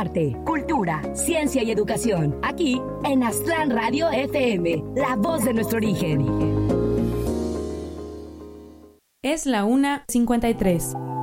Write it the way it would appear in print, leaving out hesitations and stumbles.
arte, cultura, ciencia y educación. Aquí en Aztlán Radio FM, la voz de nuestro origen. Es la 1:53.